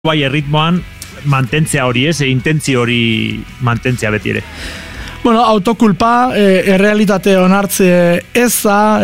bai erritmoan mantentzea hori intentzio hori mantentzea beti ere. Bueno, autokulpa, errealitate onartze eza,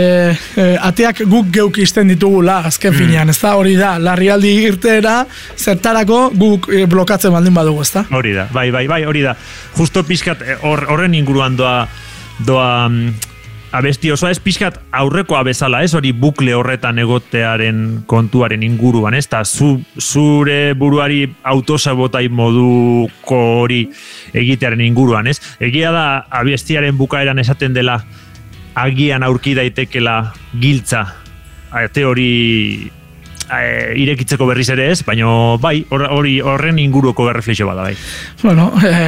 ateak guk geuk izten ditugula, azken finean, ez da, hori da, larrialdi irteera, zertarako guk blokatzen baldin badugu, ez da? Hori da, bai, hori da. Justo pixkat horren inguruan doa abesti osoa, ez pixkat aurrekoa bezala, ez hori bukle horretan egotearen kontuaren inguruan, ez da, zure buruari autosabotai moduko hori egitearen inguruan, ez? Egia da, abestiaren bukaeran esaten dela agian aurki daitekela giltza, ate hori irekitzeko berriz ere ez, baina bai, horren inguruko berreflexio bada, bai. Bueno,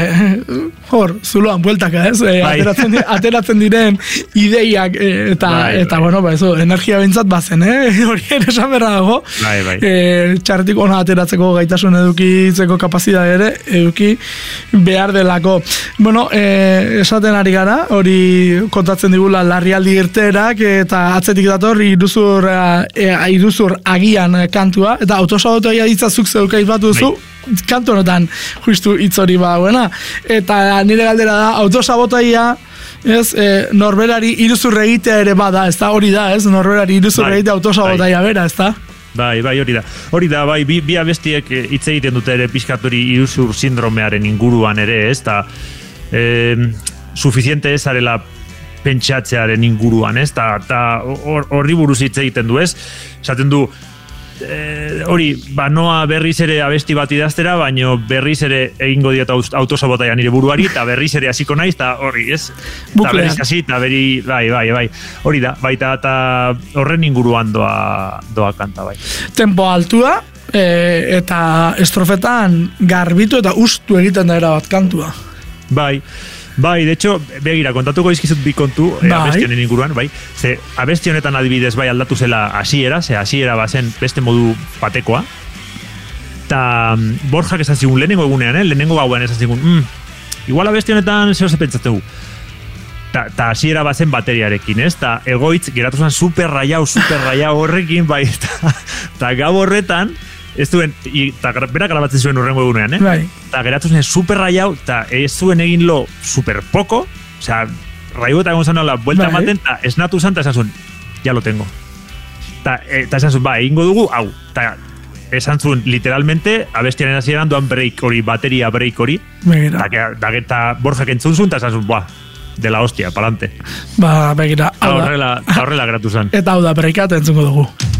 zuloan bueltaka, ez? Ateratzen diren ideiak eta bueno, eso, energia bintzat bazen, hori ere esan berra dago. Bai. Txarretik ona ateratzeko gaitasun edukitzeko kapazitatea ere eduki behar delako. Bueno, esaten ari gara, hori kontatzen digula larrialdi irteerak eta atzetik dator iruzur agian kantua, eta autosabotaia ditzazuk zeukait bat duzu, kantu honetan justu hitz hori badauena. Eta nire galdera da, autosabotaia, norberari iruzur egitea ere bada, ez da, hori da, norberari iruzur egitea autosabotaia bera, ez da? Bai, hori da. Hori da, bai, bi abestiek hitz egiten dute ere pixkatori iruzur sindromearen inguruan ere, ez da, suficiente ez arela pentsatzearen inguruan, ez, eta horri buruz hitz egiten du, ez, esaten du, hori, noa berriz ere abesti bat idaztera, baino berriz ere egingo diot autosabotaia nire buruari, eta berriz ere hasiko naiz, eta horri, ez? Eta berriz hasi, eta bai. Hori da, baita eta horren inguruan doa kanta, bai. Tempo altua, eta estrofetan garbitu eta ustu egiten da erabat kantua. Bai, de hecho, begira, kontatuko izkizut bi kontu abestionen inguruan, bai. Ze abesti honetan adibidez bai aldatu zela hasiera bazen beste modu batekoa. Ta Borjak esan zigun lehenengo egunean, lehenengo gauan esan zigun, igual abesti honetan zeo ze pentsatzegu. Ta hasiera bazen bateriarekin, ez? Ta egoitz geratu zen super rayau horrekin, bai. Ta gau horretan, ez duen, eta berak grabatzen zuen urrengo egunean, eta geratu zen super rayau, eta ez zuen egin lo super poko, osea, raio eta egon zanola vuelta ematen, eta esnatu zan, eta esan zuen, ya lo tengo. Eta esan zuen, egingo dugu, hau, eta esan zuen, literalmente, abestiaren hasieran doan break hori, bateria break hori, eta Borjak entzun zuen, eta esan zuen, de la hostia, palante. Begira, horrela geratu zen. Eta hau da, breakat entzungo dugu.